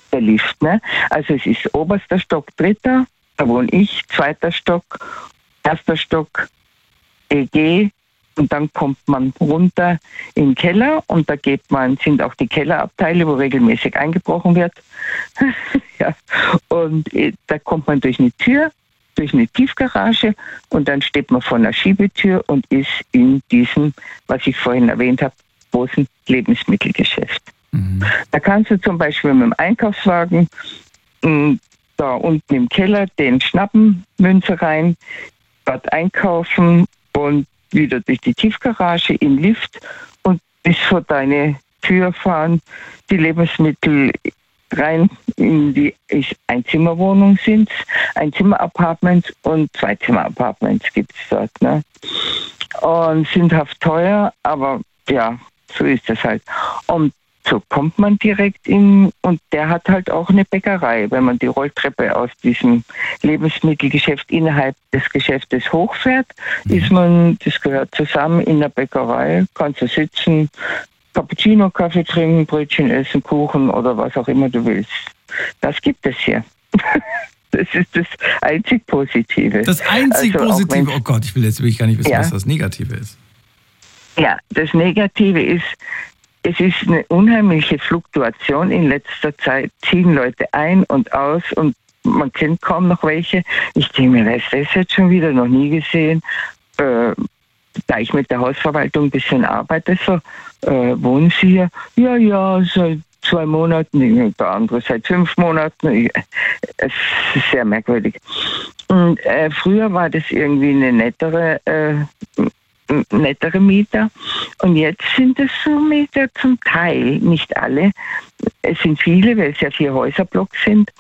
der Lift. Ne? Also es ist oberster Stock, dritter, da wohne ich, zweiter Stock, erster Stock, EG, und dann kommt man runter in den Keller und da sind auch die Kellerabteile, wo regelmäßig eingebrochen wird. Ja. Und da kommt man durch eine Tür, durch eine Tiefgarage und dann steht man vor einer Schiebetür und ist in diesem, was ich vorhin erwähnt habe, großen Lebensmittelgeschäft. Mhm. Da kannst du zum Beispiel mit dem Einkaufswagen da unten im Keller den schnappen, Münze rein, dort einkaufen und wieder durch die Tiefgarage in Lift und bis vor deine Tür fahren, die Lebensmittel rein in die Einzimmerwohnung sind, Einzimmer-Apartments und Zweizimmer-Apartments gibt es dort. Ne? Und sind haft teuer, aber ja, so ist es halt. Und so kommt man direkt in, und der hat halt auch eine Bäckerei. Wenn man die Rolltreppe aus diesem Lebensmittelgeschäft innerhalb des Geschäftes hochfährt, ist man, das gehört zusammen in der Bäckerei, kannst du sitzen, Cappuccino, Kaffee trinken, Brötchen essen, Kuchen oder was auch immer du willst. Das gibt es hier. Das ist das einzig Positive. Das einzig Positive? Oh Gott, ich will gar nicht wissen, was das Negative ist. Ja, das Negative ist, es ist eine unheimliche Fluktuation. In letzter Zeit ziehen Leute ein und aus und man kennt kaum noch welche. Ich denke mir, wer ist das jetzt schon wieder? Noch nie gesehen. Da ich mit der Hausverwaltung ein bisschen arbeite, wohnen Sie hier? Ja, seit 2 Monaten, der andere seit 5 Monaten. Es ist sehr merkwürdig. Und früher war das irgendwie eine nettere Mieter. Und jetzt sind es so Mieter zum Teil, nicht alle. Es sind viele, weil es ja 4 Häuserblocks sind,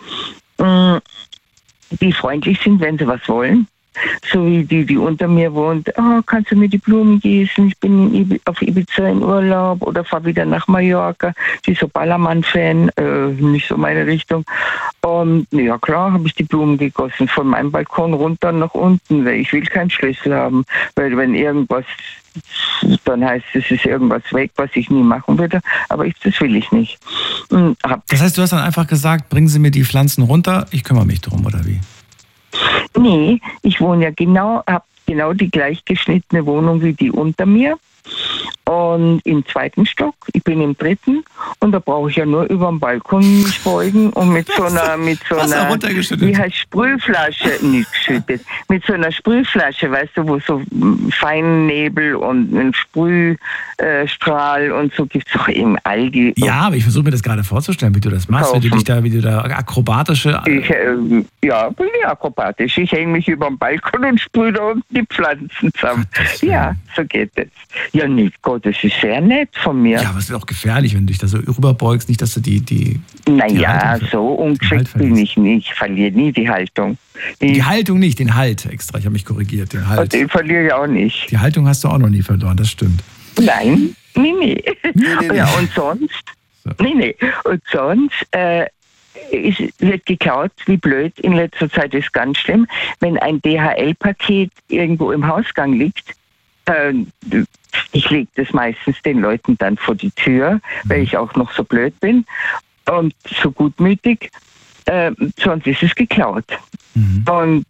die freundlich sind, wenn sie was wollen. So wie die unter mir wohnt, kannst du mir die Blumen gießen? Ich bin auf Ibiza in Urlaub oder fahre wieder nach Mallorca. Sie ist so Ballermann-Fan, nicht so meine Richtung. Und ja klar, habe ich die Blumen gegossen, von meinem Balkon runter nach unten, weil ich will keinen Schlüssel haben. Weil wenn irgendwas, dann heißt es ist irgendwas weg, was ich nie machen würde. Aber das will ich nicht. Das heißt, du hast dann einfach gesagt, bringen Sie mir die Pflanzen runter, ich kümmere mich drum, oder wie? Nee, ich wohne ja habe genau die gleich geschnittene Wohnung wie die unter mir. Und im 2. Stock, ich bin im 3. und da brauche ich ja nur über den Balkon mich beugen und mit so einer wie heißt Sprühflasche, nicht geschüttet, mit so einer Sprühflasche, weißt du, wo so Feinnebel und ein Sprühstrahl und so gibt es auch im Algi. Ja, aber ich versuche mir das gerade vorzustellen, wie du das machst, wie du da akrobatische... bin akrobatisch. Ich hänge mich über den Balkon und sprühe da unten die Pflanzen zusammen. Ja, so geht es. Ja, nicht Gott, das ist sehr nett von mir. Ja, aber es ist auch gefährlich, wenn du dich da so rüberbeugst, nicht, dass du die Naja, so ungeschickt bin ich nicht. Ich verliere nie die Haltung. Die Haltung nicht, den Halt extra. Ich habe mich korrigiert, den Halt. Und den verliere ich auch nicht. Die Haltung hast du auch noch nie verloren, das stimmt. Nein, nee. Ja, und sonst? So. Nee. Und sonst... es wird geklaut, wie blöd, in letzter Zeit ist ganz schlimm. Wenn ein DHL-Paket irgendwo im Hausgang liegt, ich lege das meistens den Leuten dann vor die Tür, weil ich auch noch so blöd bin und so gutmütig, sonst ist es geklaut. Mhm. Und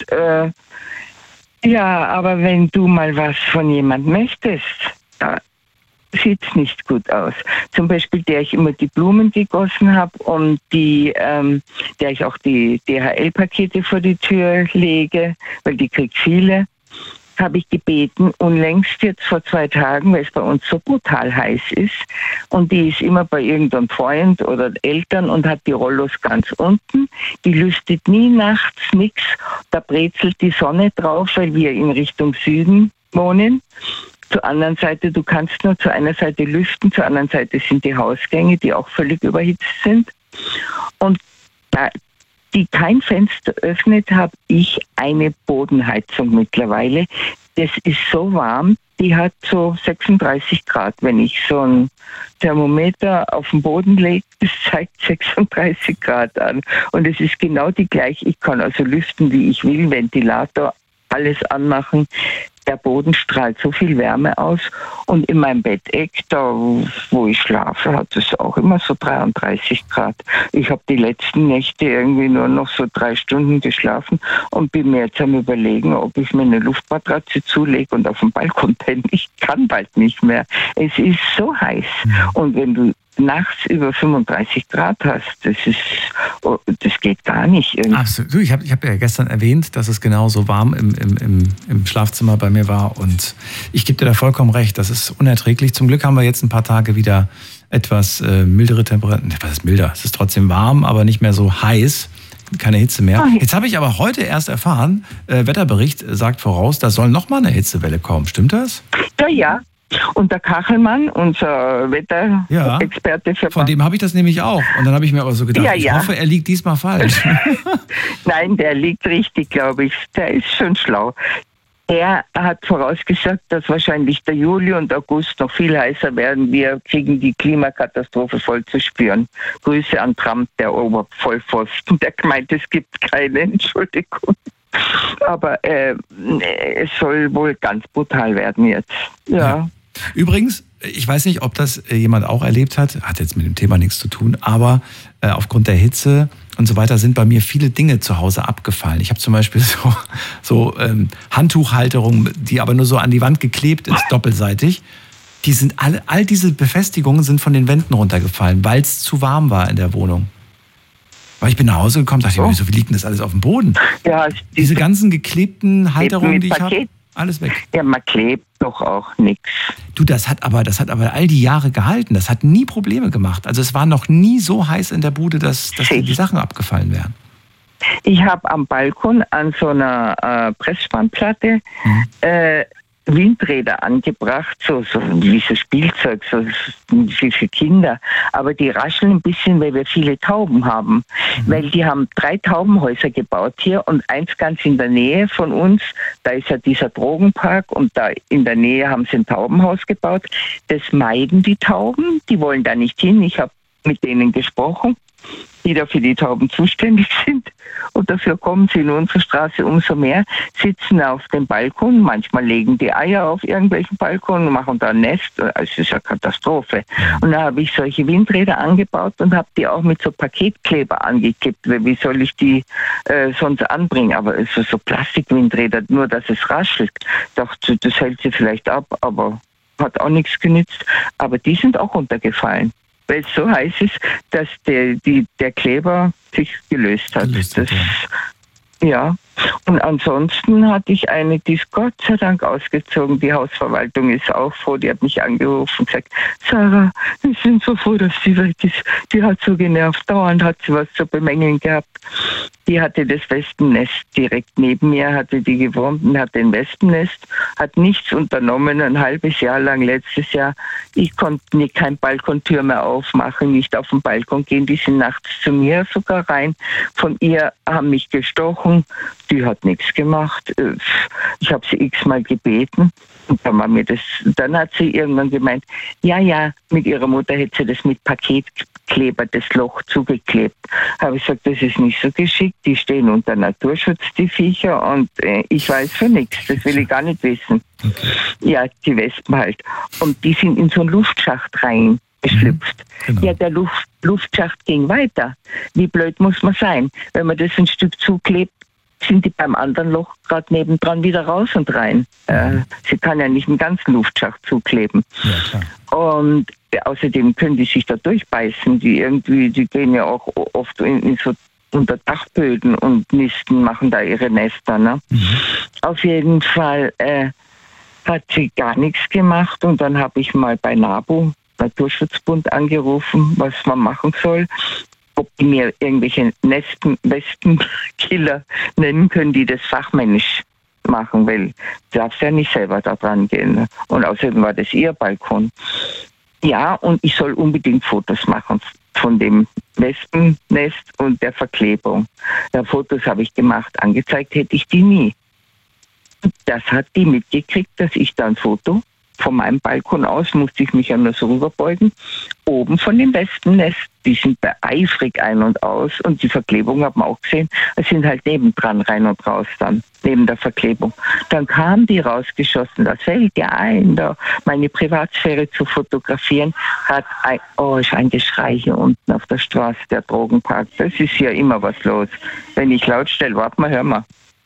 aber wenn du mal was von jemandem möchtest, sieht es nicht gut aus. Zum Beispiel, der ich immer die Blumen gegossen habe und der ich auch die DHL-Pakete vor die Tür lege, weil die kriegt viele, habe ich gebeten, unlängst jetzt vor 2 Tagen, weil es bei uns so brutal heiß ist, und die ist immer bei irgendeinem Freund oder Eltern und hat die Rollos ganz unten, die lüstet nie nachts nichts, da brezelt die Sonne drauf, weil wir in Richtung Süden wohnen. Zur anderen Seite, du kannst nur zu einer Seite lüften, zur anderen Seite sind die Hausgänge, die auch völlig überhitzt sind. Und da die kein Fenster öffnet, habe ich eine Bodenheizung mittlerweile. Das ist so warm, die hat so 36 Grad. Wenn ich so ein Thermometer auf den Boden lege, das zeigt 36 Grad an. Und es ist genau die gleiche. Ich kann also lüften, wie ich will, Ventilator, alles anmachen. der Boden strahlt so viel Wärme aus und in meinem Betteck, da wo ich schlafe, hat es auch immer so 33 Grad. Ich habe die letzten Nächte irgendwie nur noch so 3 Stunden geschlafen und bin mir jetzt am Überlegen, ob ich mir eine Luftmatratze zulege und auf dem Balkon penne. Ich kann bald nicht mehr. Es ist so heiß. Und wenn du nachts über 35 Grad hast, das geht gar nicht. Irgendwie. Absolut. Ich hab ja gestern erwähnt, dass es genauso warm im Schlafzimmer bei mir war und ich gebe dir da vollkommen recht, das ist unerträglich. Zum Glück haben wir jetzt ein paar Tage wieder etwas mildere Temperaturen. Was ist milder? Es ist trotzdem warm, aber nicht mehr so heiß. Keine Hitze mehr. Jetzt habe ich aber heute erst erfahren, Wetterbericht sagt voraus, da soll noch mal eine Hitzewelle kommen. Stimmt das? Ja. Und der Kachelmann, unser Wetterexperte, von dem habe ich das nämlich auch. Und dann habe ich mir aber so gedacht, ich hoffe, er liegt diesmal falsch. Nein, der liegt richtig, glaube ich. Der ist schon schlau. Er hat vorausgesagt, dass wahrscheinlich der Juli und August noch viel heißer werden. Wir kriegen die Klimakatastrophe voll zu spüren. Grüße an Trump, der Obervollpfosten. Der gemeint, es gibt keine Entschuldigung. Aber es soll wohl ganz brutal werden jetzt. Ja. Übrigens, ich weiß nicht, ob das jemand auch erlebt hat jetzt mit dem Thema nichts zu tun, aber aufgrund der Hitze und so weiter sind bei mir viele Dinge zu Hause abgefallen. Ich habe zum Beispiel so Handtuchhalterung, die aber nur so an die Wand geklebt ist, doppelseitig. Die sind all diese Befestigungen sind von den Wänden runtergefallen, weil es zu warm war in der Wohnung. Weil ich bin nach Hause gekommen, dachte ich, wieso liegt denn das alles auf dem Boden? Ja, diese ganzen geklebten Halterungen, die ich habe, alles weg. Ja, man klebt doch auch nichts. Du, das hat aber all die Jahre gehalten. Das hat nie Probleme gemacht. Also es war noch nie so heiß in der Bude, dass die Sachen abgefallen wären. Ich habe am Balkon an so einer Pressspannplatte Windräder angebracht, so wie so Spielzeug, so für Kinder. Aber die rascheln ein bisschen, weil wir viele Tauben haben. Weil die haben 3 Taubenhäuser gebaut hier und eins ganz in der Nähe von uns. Da ist ja dieser Drogenpark und da in der Nähe haben sie ein Taubenhaus gebaut. Das meiden die Tauben, die wollen da nicht hin. Ich habe mit denen gesprochen, die da für die Tauben zuständig sind. Und dafür kommen sie in unsere Straße umso mehr, sitzen auf dem Balkon, manchmal legen die Eier auf irgendwelchen Balkon und machen da ein Nest. Es ist eine Katastrophe. Und da habe ich solche Windräder angebaut und habe die auch mit so Paketkleber angekippt. Wie soll ich die sonst anbringen? Aber es ist so Plastikwindräder, nur dass es raschelt. Ich dachte, das hält sie vielleicht ab, aber hat auch nichts genützt. Aber die sind auch runtergefallen, weil es so heiß ist, dass der Kleber sich gelöst hat. Ja. Und ansonsten hatte ich eine, die ist Gott sei Dank ausgezogen. Die Hausverwaltung ist auch froh. Die hat mich angerufen und gesagt, Sarah, wir sind so froh, dass sie weg ist. Die hat so genervt. Dauernd hat sie was zu bemängeln gehabt. Die hatte das Wespennest direkt neben mir, hatte die gewohnt und hatte ein Wespennest, hat nichts unternommen, ein halbes Jahr lang letztes Jahr. Ich konnte kein Balkontür mehr aufmachen, nicht auf den Balkon gehen. Die sind nachts zu mir sogar rein. Von ihr haben mich gestochen. Die hat nichts gemacht. Ich habe sie x-mal gebeten. Und dann hat sie irgendwann gemeint, ja, mit ihrer Mutter hätte sie das mit Paketkleber, das Loch zugeklebt. Habe ich gesagt, das ist nicht so geschickt. Die stehen unter Naturschutz, die Viecher, und ich weiß für nichts. Das will ich gar nicht wissen. Okay. Ja, die Wespen halt. Und die sind in so einen Luftschacht reingeschlüpft. Genau. Ja, der Luftschacht ging weiter. Wie blöd muss man sein? Wenn man das ein Stück zuklebt, sind die beim anderen Loch gerade nebendran wieder raus und rein. Sie kann ja nicht einen ganzen Luftschacht zukleben. Ja, klar. Und außerdem können die sich da durchbeißen. Die gehen ja auch oft in so unter Dachböden und nisten, machen da ihre Nester. Ne? Auf jeden Fall hat sie gar nichts gemacht und dann habe ich mal bei NABU, Naturschutzbund, angerufen, was man machen soll. Ob die mir irgendwelche Wespenkiller nennen können, die das fachmännisch machen, weil du darfst ja nicht selber da dran gehen. Und außerdem war das ihr Balkon. Ja, und ich soll unbedingt Fotos machen von dem Wespennest und der Verklebung. Ja, Fotos habe ich gemacht, angezeigt hätte ich die nie. Das hat die mitgekriegt, dass ich da ein Foto von meinem Balkon aus musste ich mich ja nur so rüberbeugen. Oben von dem Wespennest, die sind da eifrig ein und aus und die Verklebung hat man auch gesehen. Es sind halt nebendran rein und raus dann, neben der Verklebung. Dann kamen die rausgeschossen, das fällt ja ein, da meine Privatsphäre zu fotografieren, ist ein Geschrei hier unten auf der Straße, der Drogenpark. Das ist ja immer was los. Wenn ich laut stelle, warte mal, hör mal.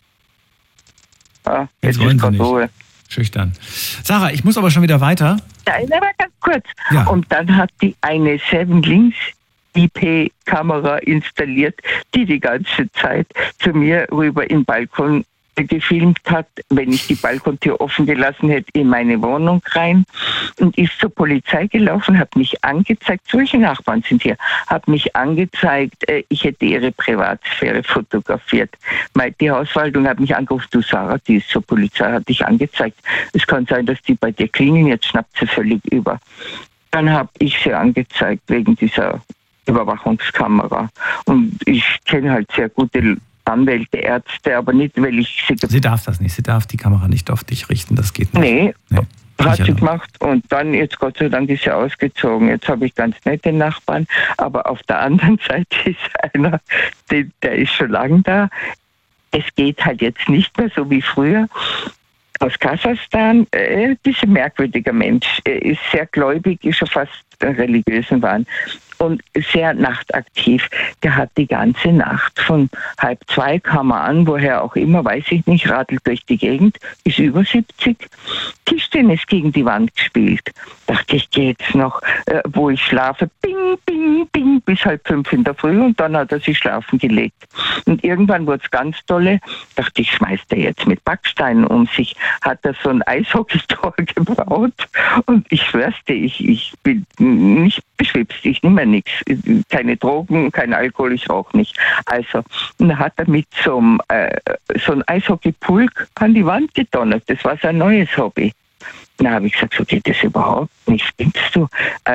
Ah, jetzt ist gerade Ruhe. Schüchtern. Sarah, ich muss aber schon wieder weiter. Ja, aber ganz kurz. Ja. Und dann hat die eine 7 Links IP-Kamera installiert, die ganze Zeit zu mir rüber im Balkon gefilmt hat, wenn ich die Balkontür offen gelassen hätte, in meine Wohnung rein und ist zur Polizei gelaufen, hat mich angezeigt, solche Nachbarn sind hier, hat mich angezeigt, ich hätte ihre Privatsphäre fotografiert. Die Hausverwaltung hat mich angerufen, du Sarah, die ist zur Polizei, hat dich angezeigt. Es kann sein, dass die bei dir klingeln, jetzt schnappt sie völlig über. Dann habe ich sie angezeigt wegen dieser Überwachungskamera und ich kenne halt sehr gute Anwälte, Ärzte, aber nicht, weil ich sie... Sie darf das nicht. Sie darf die Kamera nicht auf dich richten, das geht nicht. Nee. Hat sie gemacht und dann jetzt Gott sei Dank ist sie ausgezogen. Jetzt habe ich ganz nette Nachbarn, aber auf der anderen Seite ist einer, der ist schon lange da. Es geht halt jetzt nicht mehr so wie früher. Aus Kasachstan, ein bisschen merkwürdiger Mensch, ist sehr gläubig, ist schon fast religiösen Wahn und sehr nachtaktiv. Der hat die ganze Nacht von 1:30 kam er an, woher auch immer, weiß ich nicht, radelt durch die Gegend, ist über 70, Tischtennis gegen die Wand gespielt. Dachte ich, geht's noch, wo ich schlafe, bing, bing, bing, bis 4:30 in der Früh und dann hat er sich schlafen gelegt. Und irgendwann wurde es ganz dolle, dachte ich, schmeißt er jetzt mit Backsteinen um sich, hat er so ein Eishockeytor gebaut und ich schwör's dir, ich bin nicht beschwipst, ich nehme mir nichts, keine Drogen, kein Alkohol, ich rauche nicht. Also, dann hat er mit so einem Eishockeypulk an die Wand gedonnert, das war sein neues Hobby. Da habe ich gesagt, so geht das überhaupt nicht, spinnst du?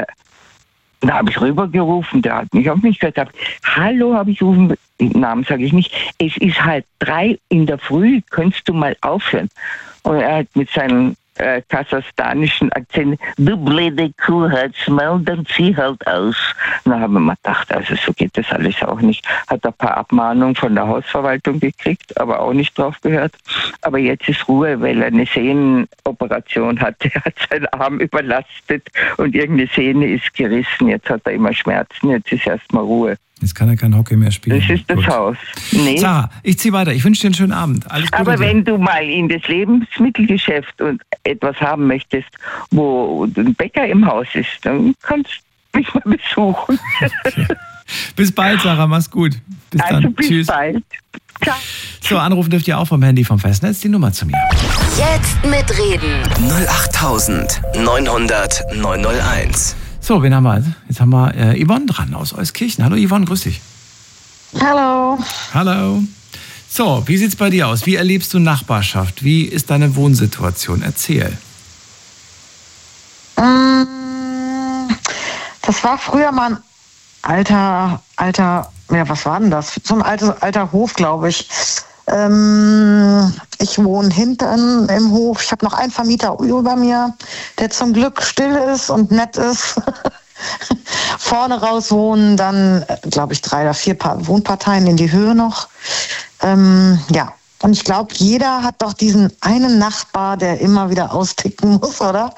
Da habe ich rübergerufen, der hat mich auf mich gehört. Hallo, habe ich gerufen, den Namen sage ich nicht. Es ist 3:30 in der Früh, könntest du mal aufhören? Und er hat mit seinem kasachstanischen Akzent, du blöde Kuh, halt's Maul, dann zieh halt aus. Da haben wir mal gedacht, also so geht das alles auch nicht. Hat ein paar Abmahnungen von der Hausverwaltung gekriegt, aber auch nicht drauf gehört. Aber jetzt ist Ruhe, weil er eine Sehnenoperation hat. Er hat seinen Arm überlastet und irgendeine Sehne ist gerissen. Jetzt hat er immer Schmerzen, jetzt ist erstmal Ruhe. Jetzt kann er kein Hockey mehr spielen. Das ist das Haus. Nee. Sarah, ich ziehe weiter. Ich wünsche dir einen schönen Abend. Alles Gute. Aber wenn du mal in das Lebensmittelgeschäft und etwas haben möchtest, wo ein Bäcker im Haus ist, dann kannst du mich mal besuchen. Okay. Bis bald, Sarah. Mach's gut. Bis dann. Also bis Tschüss. bald. Ciao. So, anrufen dürft ihr auch vom Handy vom Festnetz. Die Nummer zu mir. Jetzt mitreden. 08900 901. So, wen haben wir? Jetzt haben wir Yvonne dran aus Euskirchen. Hallo Yvonne, grüß dich. Hallo. Hallo. So, wie sieht's bei dir aus? Wie erlebst du Nachbarschaft? Wie ist deine Wohnsituation? Erzähl. Das war früher mal ein alter, ja, was war denn das? So ein alter Hof, glaube ich. Ich wohne hinten im Hof. Ich habe noch einen Vermieter über mir, der zum Glück still ist und nett ist. Vorne raus wohnen dann, glaube ich, 3 oder 4 Wohnparteien in die Höhe noch. Ja, und ich glaube, jeder hat doch diesen einen Nachbar, der immer wieder austicken muss, oder?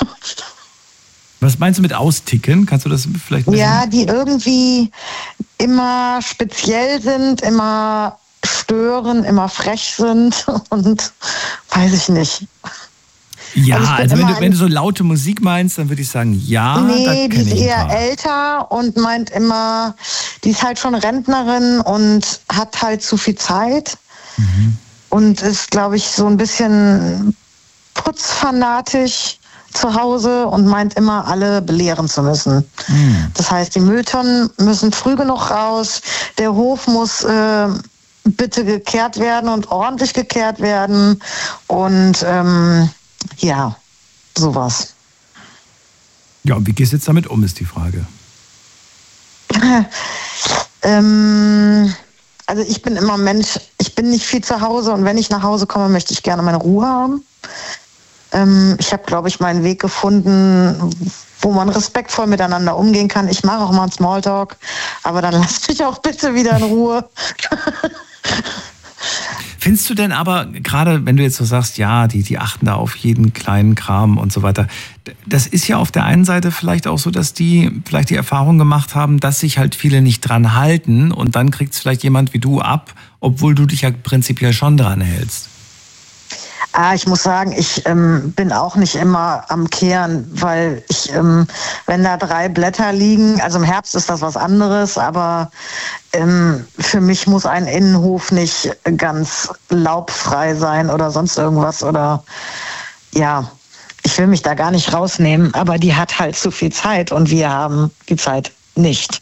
Was meinst du mit austicken? Kannst du das vielleicht ein bisschen... Ja, die irgendwie immer speziell sind, immer stören, immer frech sind und weiß ich nicht. Ja, also wenn du so laute Musik meinst, dann würde ich sagen, ja. Nee, die ist eher älter und meint immer, die ist halt schon Rentnerin und hat halt zu viel Zeit und ist, glaube ich, so ein bisschen putzfanatisch zu Hause und meint immer, alle belehren zu müssen. Das heißt, die Mülltonnen müssen früh genug raus, der Hof muss bitte gekehrt werden und ordentlich gekehrt werden und ja, sowas. Ja, und wie gehst du jetzt damit um, ist die Frage. Also ich bin immer Mensch, ich bin nicht viel zu Hause und wenn ich nach Hause komme, möchte ich gerne meine Ruhe haben. Ich habe, glaube ich, meinen Weg gefunden, wo man respektvoll miteinander umgehen kann. Ich mache auch mal einen Smalltalk, aber dann lasst mich auch bitte wieder in Ruhe. Findest du denn aber, gerade wenn du jetzt so sagst, ja, die achten da auf jeden kleinen Kram und so weiter, das ist ja auf der einen Seite vielleicht auch so, dass die vielleicht die Erfahrung gemacht haben, dass sich halt viele nicht dran halten und dann kriegt es vielleicht jemand wie du ab, obwohl du dich ja prinzipiell schon dran hältst. Ich muss sagen, ich bin auch nicht immer am Kehren, weil wenn da 3 Blätter liegen, also im Herbst ist das was anderes, aber für mich muss ein Innenhof nicht ganz laubfrei sein oder sonst irgendwas oder ja, ich will mich da gar nicht rausnehmen, aber die hat halt zu viel Zeit und wir haben die Zeit nicht.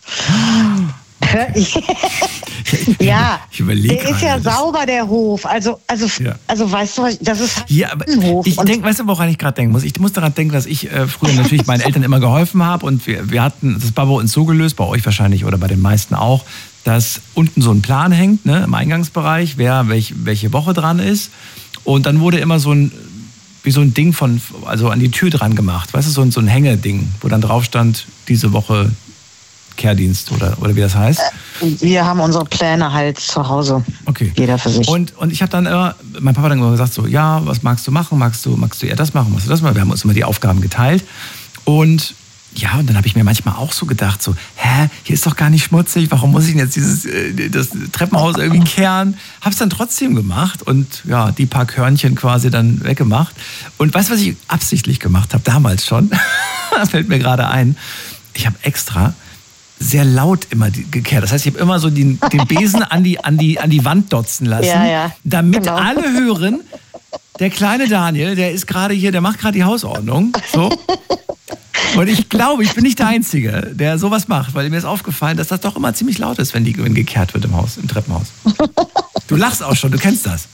Ja, ich überlege der ist ja sauber, der Hof. Also weißt du, das ist ja, aber ein Hof. Ich denke, weißt du, woran ich gerade denken muss? Ich muss daran denken, dass ich früher natürlich meinen Eltern immer geholfen habe und wir hatten, das war bei uns so gelöst, bei euch wahrscheinlich oder bei den meisten auch, dass unten so ein Plan hängt, ne, im Eingangsbereich, wer welche Woche dran ist und dann wurde immer so ein Ding also an die Tür dran gemacht, weißt du, so ein Hängeding, wo dann drauf stand, diese Woche Kehrdienst oder wie das heißt? Wir haben unsere Pläne halt zu Hause. Okay. Jeder für sich. Und ich habe dann mein Papa hat dann immer gesagt so, ja, was magst du machen? Magst du eher das machen? Magst du das machen? Wir haben uns immer die Aufgaben geteilt. Und ja, und dann habe ich mir manchmal auch so gedacht so, hier ist doch gar nicht schmutzig, warum muss ich denn jetzt das Treppenhaus irgendwie kehren? Hab's dann trotzdem gemacht und ja, die paar Körnchen quasi dann weggemacht. Und weißt du, was ich absichtlich gemacht habe, damals schon? Das fällt mir gerade ein. Ich habe extra sehr laut immer gekehrt. Das heißt, ich habe immer so den Besen an die Wand dotzen lassen, damit genau. Alle hören, der kleine Daniel, der ist gerade hier, der macht gerade die Hausordnung. So. Und ich glaube, ich bin nicht der Einzige, der sowas macht, weil mir ist aufgefallen, dass das doch immer ziemlich laut ist, wenn gekehrt wird im Treppenhaus. Du lachst auch schon, du kennst das.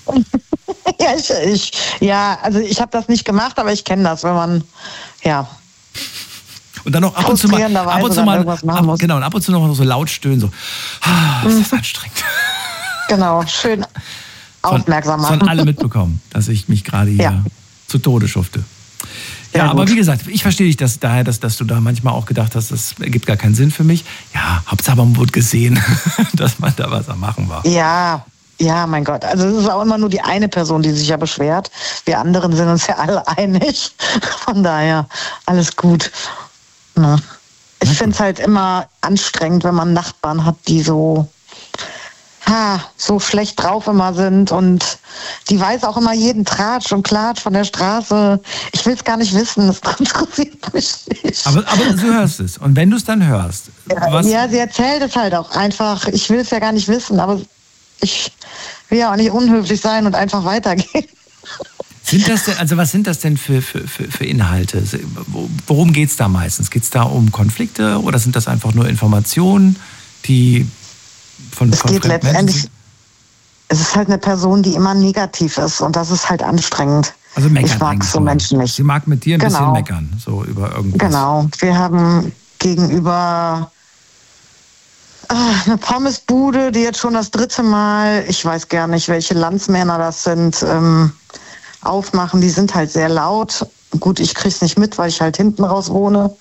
Also ich habe das nicht gemacht, aber ich kenne das, wenn man, und dann noch ab und zu mal noch so laut stöhnen, so, das ist anstrengend. Genau, schön aufmerksam machen. Sollen alle mitbekommen, dass ich mich gerade hier zu Tode schufte. Ja, aber wie gesagt, ich verstehe dich dass du da manchmal auch gedacht hast, das ergibt gar keinen Sinn für mich. Ja, Hauptsache man wurde gesehen, dass man da was am Machen war. Ja, mein Gott. Also es ist auch immer nur die eine Person, die sich ja beschwert. Wir anderen sind uns ja alle einig. Von daher, alles gut. Ja. Ich finde es halt immer anstrengend, wenn man Nachbarn hat, die so schlecht drauf immer sind und die weiß auch immer jeden Tratsch und Klatsch von der Straße. Ich will es gar nicht wissen, das interessiert mich nicht. Aber du hörst es und wenn du es dann hörst. Ja, sie erzählt es halt auch einfach. Ich will es ja gar nicht wissen, aber ich will ja auch nicht unhöflich sein und einfach weitergehen. Was sind das denn für Inhalte? Worum geht es da meistens? Geht es da um Konflikte oder sind das einfach nur Informationen, die es geht letztendlich, es ist halt eine Person, die immer negativ ist und das ist halt anstrengend. Also meckern. Ich mag so Menschen nicht. Sie mag mit dir ein bisschen meckern, so über irgendwas. Genau. Wir haben gegenüber eine Pommesbude, die jetzt schon das 3. Mal, ich weiß gar nicht, welche Landsmänner das sind, aufmachen. Die sind halt sehr laut. Gut, ich krieg's nicht mit, weil ich halt hinten raus wohne.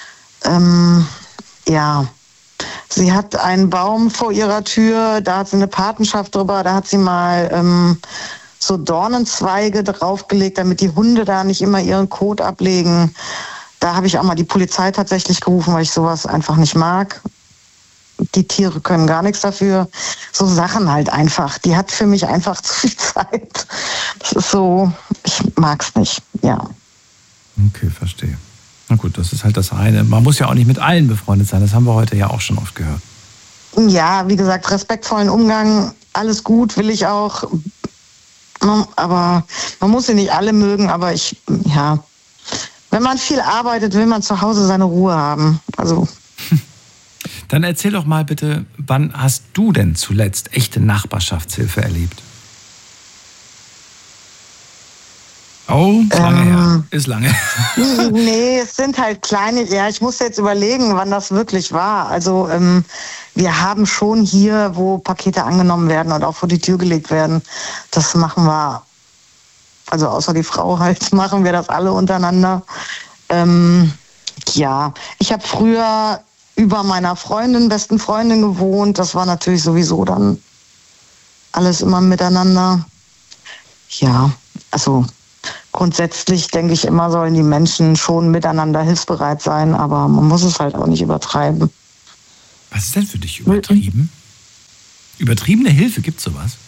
Sie hat einen Baum vor ihrer Tür, da hat sie eine Patenschaft drüber, da hat sie mal so Dornenzweige draufgelegt, damit die Hunde da nicht immer ihren Kot ablegen. Da habe ich auch mal die Polizei tatsächlich gerufen, weil ich sowas einfach nicht mag. Die Tiere können gar nichts dafür. So Sachen halt einfach. Die hat für mich einfach zu viel Zeit. Das ist so, ich mag's nicht, ja. Okay, verstehe. Na gut, das ist halt das eine. Man muss ja auch nicht mit allen befreundet sein. Das haben wir heute ja auch schon oft gehört. Ja, wie gesagt, respektvollen Umgang, alles gut, will ich auch. Aber man muss sie nicht alle mögen, aber wenn man viel arbeitet, will man zu Hause seine Ruhe haben. Also. Dann erzähl doch mal bitte, wann hast du denn zuletzt echte Nachbarschaftshilfe erlebt? Oh, ist lange her. Ist lange. Nee, es sind halt kleine, ich muss jetzt überlegen, wann das wirklich war. Also wir haben schon hier, wo Pakete angenommen werden und auch vor die Tür gelegt werden, das machen wir Also außer die Frau halt, machen wir das alle untereinander. Ja, ich habe früher über meiner besten Freundin gewohnt. Das war natürlich sowieso dann alles immer miteinander. Ja, also grundsätzlich denke ich immer, sollen die Menschen schon miteinander hilfsbereit sein, aber man muss es halt auch nicht übertreiben. Was ist denn für dich übertrieben? Übertriebene Hilfe, gibt's sowas?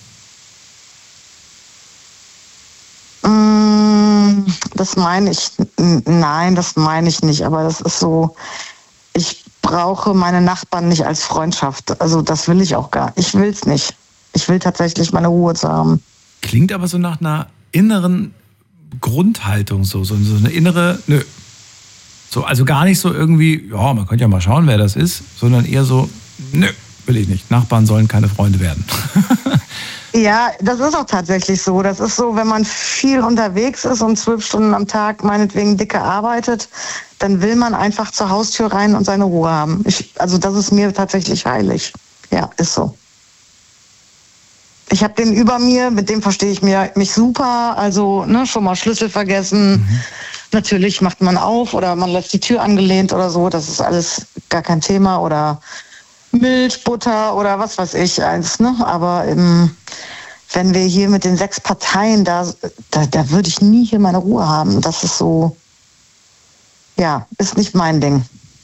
Das meine ich, nein, das meine ich nicht, aber das ist so, ich brauche meine Nachbarn nicht als Freundschaft, also das will ich auch gar, ich will es nicht. Ich will tatsächlich meine Ruhe zu haben. Klingt aber so nach einer inneren Grundhaltung, so eine innere, nö. So, also gar nicht so irgendwie, ja, man könnte ja mal schauen, wer das ist, sondern eher so, nö, will ich nicht. Nachbarn sollen keine Freunde werden. Ja, das ist auch tatsächlich so. Das ist so, wenn man viel unterwegs ist und 12 Stunden am Tag meinetwegen dicke arbeitet, dann will man einfach zur Haustür rein und seine Ruhe haben. Also das ist mir tatsächlich heilig. Ja, ist so. Ich habe den über mir, mit dem verstehe ich mich super. Also schon mal Schlüssel vergessen. Natürlich macht man auf oder man lässt die Tür angelehnt oder so. Das ist alles gar kein Thema. Oder Milch, Butter oder was weiß ich eins. Aber wenn wir hier mit den 6 Parteien, da würde ich nie hier meine Ruhe haben. Das ist so, ja, ist nicht mein Ding.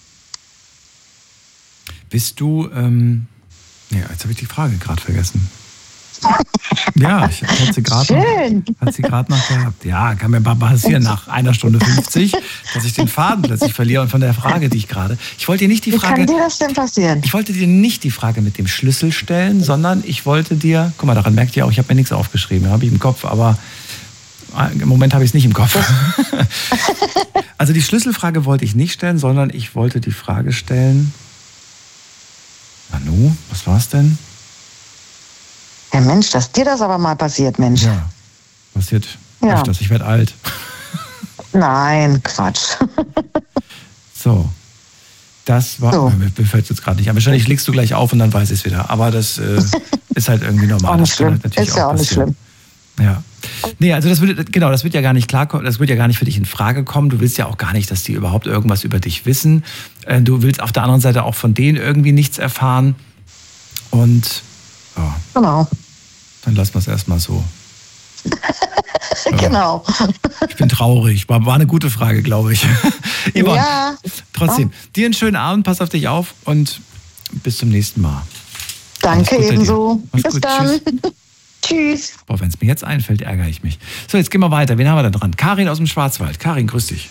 Bist du, ja, jetzt habe ich die Frage gerade vergessen. Ja, ich hatte sie gerade noch gehabt. Ja, kann mir mal passieren nach 1 Stunde 50, dass ich den Faden plötzlich verliere und von der Frage, die ich gerade... Ich wollte dir nicht die Frage... Wie kann dir das denn passieren? Ich wollte dir nicht die Frage mit dem Schlüssel stellen, sondern ich wollte dir... Guck mal, daran merkt ihr auch, ich habe mir nichts aufgeschrieben, habe ich im Kopf, aber im Moment habe ich es nicht im Kopf. Also die Schlüsselfrage wollte ich nicht stellen, sondern ich wollte die Frage stellen... Nanu, was war's denn? Ja, Mensch, dass dir das aber mal passiert, Mensch. Ja, passiert öfters. Ich werde alt. Nein, Quatsch. So, das war... So. Mir fällt es jetzt gerade nicht an. Wahrscheinlich legst du gleich auf und dann weiß ich es wieder. Aber das ist halt irgendwie normal. Auch nicht schlimm. Halt ist ja auch nicht schlimm. Ja. Nee, also das wird ja gar nicht klarkommen, das wird ja gar nicht für dich in Frage kommen. Du willst ja auch gar nicht, dass die überhaupt irgendwas über dich wissen. Du willst auf der anderen Seite auch von denen irgendwie nichts erfahren. Und ja. Genau. Dann lassen wir es erstmal so. Genau. Ich bin traurig. War eine gute Frage, glaube ich. Yvonne, ja. Trotzdem, dir einen schönen Abend, pass auf dich auf und bis zum nächsten Mal. Danke ebenso. Bis dann. Tschüss. Boah, wenn es mir jetzt einfällt, ärgere ich mich. So, jetzt gehen wir weiter. Wen haben wir da dran? Karin aus dem Schwarzwald. Karin, grüß dich.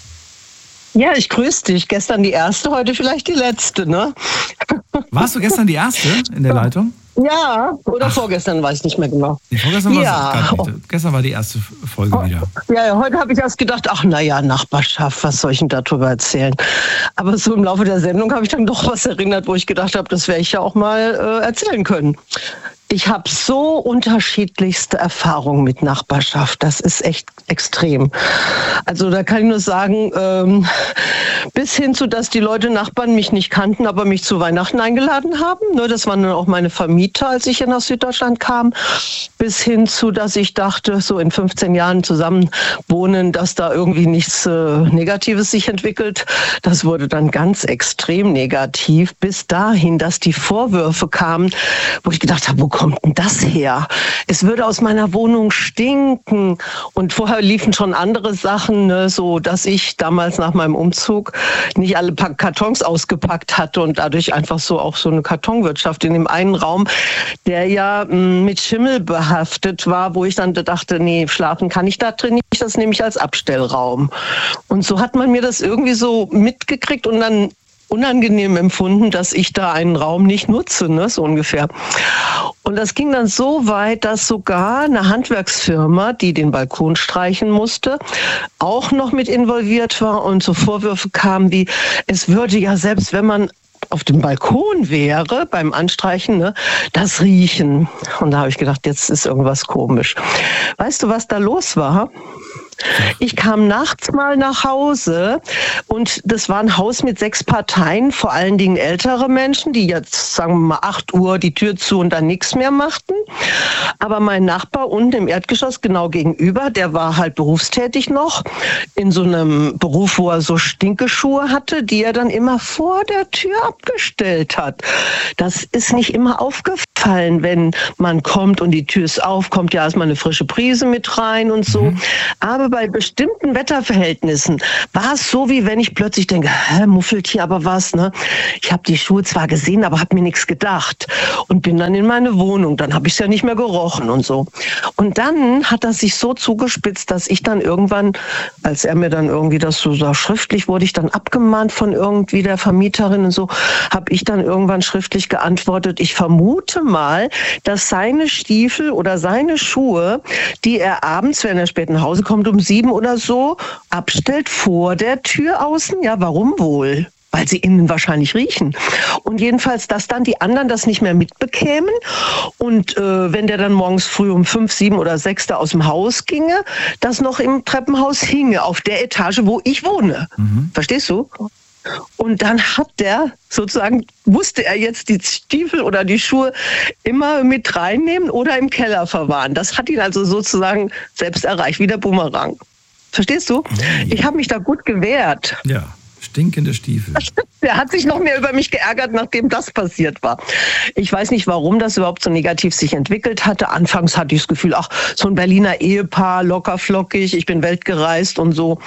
Ja, ich grüße dich. Gestern die erste, heute vielleicht die letzte, ne? Warst du gestern die erste in der Leitung? Ja, oder vorgestern, weiß ich nicht mehr genau. Nee, vorgestern war es gestern war die erste Folge wieder. Ja, heute habe ich erst gedacht, ach naja, Nachbarschaft, was soll ich denn darüber erzählen? Aber so im Laufe der Sendung habe ich dann doch was erinnert, wo ich gedacht habe, das werde ich ja auch mal erzählen können. Ich habe so unterschiedlichste Erfahrungen mit Nachbarschaft. Das ist echt extrem. Also da kann ich nur sagen, bis hin zu, dass die Nachbarn mich nicht kannten, aber mich zu Weihnachten eingeladen haben. Das waren dann auch meine Vermieter, als ich hier nach Süddeutschland kam. Bis hin zu, dass ich dachte, so in 15 Jahren zusammen wohnen, dass da irgendwie nichts Negatives sich entwickelt. Das wurde dann ganz extrem negativ. Bis dahin, dass die Vorwürfe kamen, wo ich gedacht habe, wo kommt denn das her? Es würde aus meiner Wohnung stinken. Und vorher liefen schon andere Sachen, so dass ich damals nach meinem Umzug nicht alle Kartons ausgepackt hatte und dadurch einfach so auch so eine Kartonwirtschaft in dem einen Raum, der ja mit Schimmel behaftet war, wo ich dann dachte, nee, schlafen kann ich da drin nicht, das nehme ich als Abstellraum. Und so hat man mir das irgendwie so mitgekriegt und dann unangenehm empfunden, dass ich da einen Raum nicht nutze, so ungefähr. Und das ging dann so weit, dass sogar eine Handwerksfirma, die den Balkon streichen musste, auch noch mit involviert war und so Vorwürfe kamen wie, es würde ja selbst, wenn man auf dem Balkon wäre, beim Anstreichen, das riechen. Und da habe ich gedacht, jetzt ist irgendwas komisch. Weißt du, was da los war? Ich kam nachts mal nach Hause und das war ein Haus mit 6 Parteien, vor allen Dingen ältere Menschen, die jetzt, sagen wir mal, 8 Uhr die Tür zu und dann nichts mehr machten. Aber mein Nachbar unten im Erdgeschoss genau gegenüber, der war halt berufstätig noch, in so einem Beruf, wo er so Stinkeschuhe hatte, die er dann immer vor der Tür abgestellt hat. Das ist nicht immer aufgefallen, wenn man kommt und die Tür ist auf, kommt ja erstmal eine frische Brise mit rein und so. Aber bei bestimmten Wetterverhältnissen war es so, wie wenn ich plötzlich denke, muffelt hier aber was, ne? Ich habe die Schuhe zwar gesehen, aber habe mir nichts gedacht und bin dann in meine Wohnung. Dann habe ich es ja nicht mehr gerochen und so. Und dann hat das sich so zugespitzt, dass ich dann irgendwann, als er mir dann irgendwie das so sah, schriftlich wurde ich dann abgemahnt von irgendwie der Vermieterin und so, habe ich dann irgendwann schriftlich geantwortet, ich vermute mal, dass seine Stiefel oder seine Schuhe, die er abends, wenn er spät nach Hause kommt, um 7 oder so, abstellt vor der Tür außen. Ja, warum wohl? Weil sie innen wahrscheinlich riechen. Und jedenfalls, dass dann die anderen das nicht mehr mitbekämen. Und wenn der dann morgens früh um 5, 7 oder 6 da aus dem Haus ginge, das noch im Treppenhaus hinge, auf der Etage, wo ich wohne. Verstehst du? Und dann hat der sozusagen, musste er jetzt die Stiefel oder die Schuhe immer mit reinnehmen oder im Keller verwahren. Das hat ihn also sozusagen selbst erreicht, wie der Bumerang. Verstehst du? Ich habe mich da gut gewehrt. Ja. Stinkende Stiefel. Der hat sich noch mehr über mich geärgert, nachdem das passiert war. Ich weiß nicht, warum das überhaupt so negativ sich entwickelt hatte. Anfangs hatte ich das Gefühl, ach, so ein Berliner Ehepaar, locker flockig, ich bin weltgereist und so.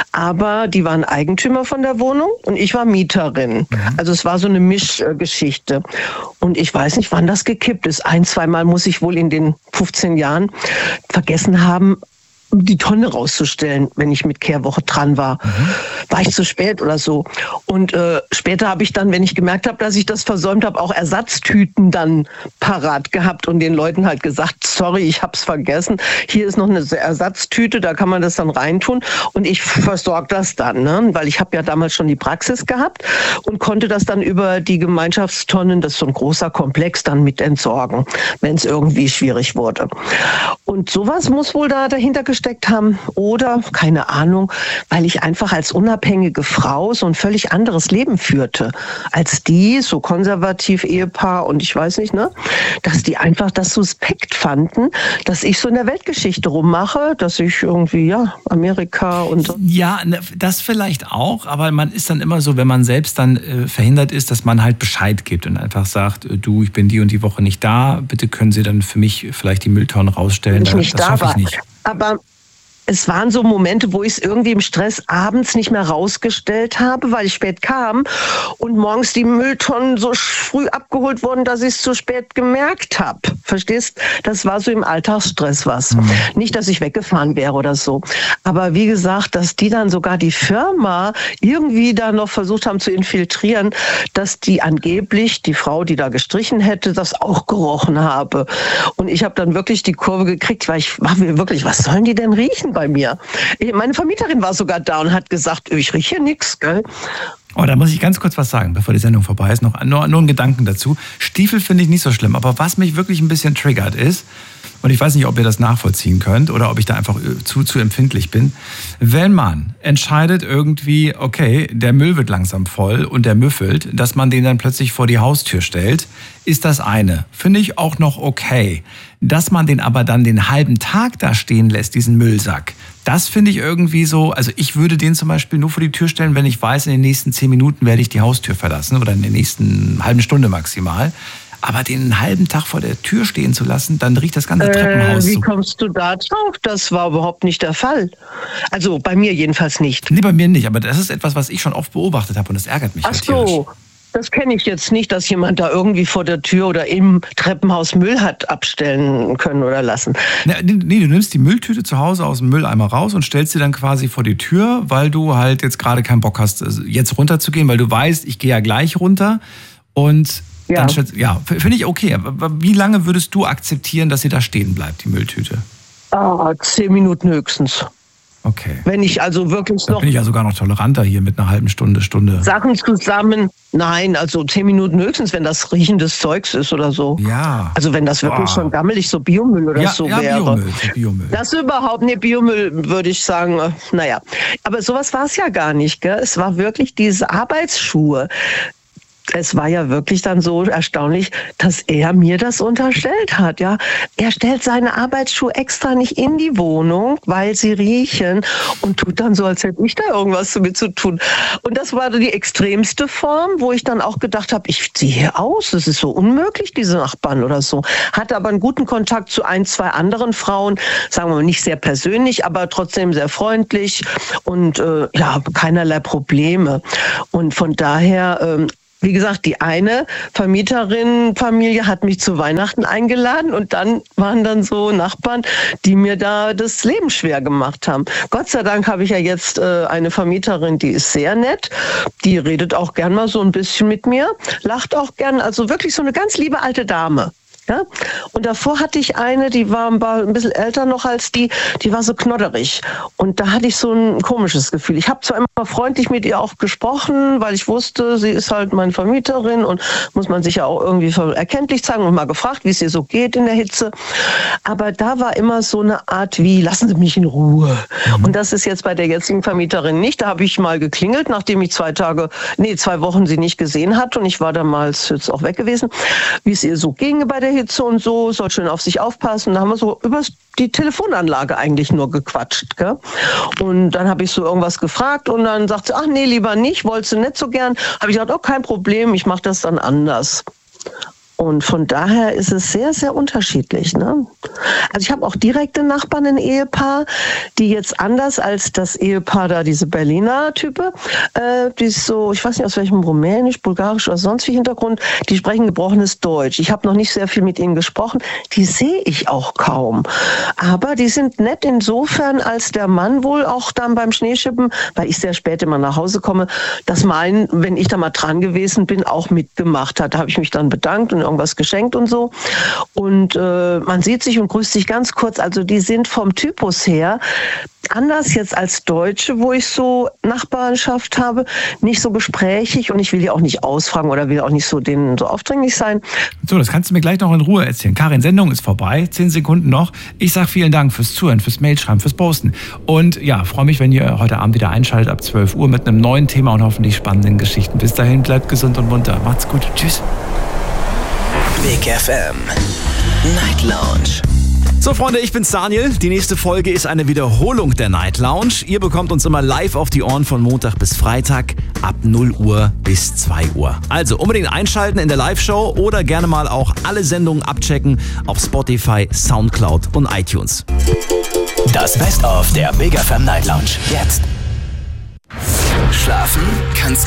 Aber die waren Eigentümer von der Wohnung und ich war Mieterin. Also es war so eine Mischgeschichte. Und ich weiß nicht, wann das gekippt ist. 1-, 2 Mal muss ich wohl in den 15 Jahren vergessen haben, die Tonne rauszustellen, wenn ich mit Kehrwoche dran war. War ich zu spät oder so. Und später habe ich dann, wenn ich gemerkt habe, dass ich das versäumt habe, auch Ersatztüten dann parat gehabt und den Leuten halt gesagt, sorry, ich habe es vergessen. Hier ist noch eine Ersatztüte, da kann man das dann reintun und ich versorge das dann, ne? Weil ich habe ja damals schon die Praxis gehabt und konnte das dann über die Gemeinschaftstonnen, das ist so ein großer Komplex, dann mit entsorgen, wenn es irgendwie schwierig wurde. Und sowas muss wohl da dahinter gesteckt haben oder, keine Ahnung, weil ich einfach als unabhängige Frau so ein völlig anderes Leben führte als die, so konservativ Ehepaar und ich weiß nicht, ne, dass die einfach das suspekt fanden, dass ich so in der Weltgeschichte rummache, dass ich irgendwie, ja, Amerika und so. Ja, das vielleicht auch, aber man ist dann immer so, wenn man selbst dann verhindert ist, dass man halt Bescheid gibt und einfach sagt, du, ich bin die und die Woche nicht da, bitte können Sie dann für mich vielleicht die Mülltonnen rausstellen. Wenn ich nicht das da schaffe ich war. nicht. Aber es waren so Momente, wo ich es irgendwie im Stress abends nicht mehr rausgestellt habe, weil ich spät kam und morgens die Mülltonnen so früh abgeholt wurden, dass ich es zu spät gemerkt habe. Verstehst? Das war so im Alltagsstress was. Nicht, dass ich weggefahren wäre oder so. Aber wie gesagt, dass die dann sogar die Firma irgendwie da noch versucht haben zu infiltrieren, dass die angeblich, die Frau, die da gestrichen hätte, das auch gerochen habe. Und ich habe dann wirklich die Kurve gekriegt, weil ich war mir wirklich, was sollen die denn riechen bei mir? Meine Vermieterin war sogar da und hat gesagt, ich rieche hier nichts, gell? Oh, da muss ich ganz kurz was sagen, bevor die Sendung vorbei ist. Nur einen Gedanken dazu. Stiefel finde ich nicht so schlimm, aber was mich wirklich ein bisschen triggert ist, und ich weiß nicht, ob ihr das nachvollziehen könnt oder ob ich da einfach zu empfindlich bin, wenn man entscheidet irgendwie, okay, der Müll wird langsam voll und der müffelt, dass man den dann plötzlich vor die Haustür stellt, ist das eine. Finde ich auch noch okay. Dass man den aber dann den halben Tag da stehen lässt, diesen Müllsack, das finde ich irgendwie so, also ich würde den zum Beispiel nur vor die Tür stellen, wenn ich weiß, in den nächsten 10 Minuten werde ich die Haustür verlassen oder in der nächsten halben Stunde maximal. Aber den einen halben Tag vor der Tür stehen zu lassen, dann riecht das ganze Treppenhaus so. Wie kommst du da drauf? Das war überhaupt nicht der Fall. Also bei mir jedenfalls nicht. Nee, bei mir nicht, aber das ist etwas, was ich schon oft beobachtet habe und das ärgert mich halt tierisch. Das kenne ich jetzt nicht, dass jemand da irgendwie vor der Tür oder im Treppenhaus Müll hat abstellen können oder lassen. Nee, du nimmst die Mülltüte zu Hause aus dem Mülleimer raus und stellst sie dann quasi vor die Tür, weil du halt jetzt gerade keinen Bock hast, jetzt runterzugehen, weil du weißt, ich gehe ja gleich runter und dann finde ich okay. Aber wie lange würdest du akzeptieren, dass sie da stehen bleibt, die Mülltüte? 10 Minuten höchstens. Okay. Wenn ich also wirklich da noch... bin ich ja sogar noch toleranter hier mit einer halben Stunde. Sachen zusammen... Nein, also 10 Minuten höchstens, wenn das riechendes Zeugs ist oder so. Ja. Also wenn das wirklich schon gammelig, so Biomüll oder so wäre. Biomüll. Das überhaupt, Biomüll würde ich sagen, naja. Aber sowas war es ja gar nicht, gell? Es war wirklich diese Arbeitsschuhe. Es war ja wirklich dann so erstaunlich, dass er mir das unterstellt hat, ja. Er stellt seine Arbeitsschuhe extra nicht in die Wohnung, weil sie riechen und tut dann so, als hätte ich da irgendwas damit zu tun. Und das war die extremste Form, wo ich dann auch gedacht habe, ich ziehe hier aus, das ist so unmöglich, diese Nachbarn oder so. Hatte aber einen guten Kontakt zu 1, 2 anderen Frauen, sagen wir mal nicht sehr persönlich, aber trotzdem sehr freundlich und keinerlei Probleme. Und von daher... Wie gesagt, die eine Vermieterin-Familie hat mich zu Weihnachten eingeladen und dann waren dann so Nachbarn, die mir da das Leben schwer gemacht haben. Gott sei Dank habe ich ja jetzt eine Vermieterin, die ist sehr nett, die redet auch gern mal so ein bisschen mit mir, lacht auch gern, also wirklich so eine ganz liebe alte Dame. Ja? Und davor hatte ich eine, die war ein bisschen älter noch als die war so knodderig. Und da hatte ich so ein komisches Gefühl. Ich habe zwar immer freundlich mit ihr auch gesprochen, weil ich wusste, sie ist halt meine Vermieterin und muss man sich ja auch irgendwie erkenntlich zeigen und mal gefragt, wie es ihr so geht in der Hitze. Aber da war immer so eine Art wie, lassen Sie mich in Ruhe. Und das ist jetzt bei der jetzigen Vermieterin nicht. Da habe ich mal geklingelt, nachdem ich 2 Wochen sie nicht gesehen hatte und ich war damals jetzt auch weg gewesen, wie es ihr so ging bei der Hitze und so, soll schön auf sich aufpassen. Da haben wir so über die Telefonanlage eigentlich nur gequatscht. Gell? Und dann habe ich so irgendwas gefragt und dann sagt sie, ach nee, lieber nicht, wolltest du nicht so gern. Habe ich gesagt, oh, kein Problem, ich mache das dann anders. Und von daher ist es sehr, sehr unterschiedlich. Ne? Also ich habe auch direkte Nachbarn, ein Ehepaar, die jetzt anders als das Ehepaar da, diese Berliner Type, die ist so, ich weiß nicht aus welchem Rumänisch, Bulgarisch oder sonst wie Hintergrund, die sprechen gebrochenes Deutsch. Ich habe noch nicht sehr viel mit ihnen gesprochen, die sehe ich auch kaum. Aber die sind nett insofern, als der Mann wohl auch dann beim Schneeschippen, weil ich sehr spät immer nach Hause komme, das Malen, wenn ich da mal dran gewesen bin, auch mitgemacht hat. Da habe ich mich dann bedankt und irgendwas geschenkt und so. Und man sieht sich und grüßt sich ganz kurz. Also die sind vom Typus her anders jetzt als Deutsche, wo ich so Nachbarschaft habe, nicht so gesprächig und ich will die auch nicht ausfragen oder will auch nicht so denen so aufdringlich sein. So, das kannst du mir gleich noch in Ruhe erzählen. Karin, Sendung ist vorbei, 10 Sekunden noch. Ich sage vielen Dank fürs Zuhören, fürs Mailschreiben, fürs Posten. Und ja, freue mich, wenn ihr heute Abend wieder einschaltet ab 12 Uhr mit einem neuen Thema und hoffentlich spannenden Geschichten. Bis dahin, bleibt gesund und munter. Macht's gut. Tschüss. Big FM Night Lounge. So Freunde, ich bin's Daniel. Die nächste Folge ist eine Wiederholung der Night Lounge. Ihr bekommt uns immer live auf die Ohren von Montag bis Freitag ab 0 Uhr bis 2 Uhr. Also unbedingt einschalten in der Live-Show oder gerne mal auch alle Sendungen abchecken auf Spotify, Soundcloud und iTunes. Das Best of der Big FM Night Lounge. Jetzt. Schlafen kannst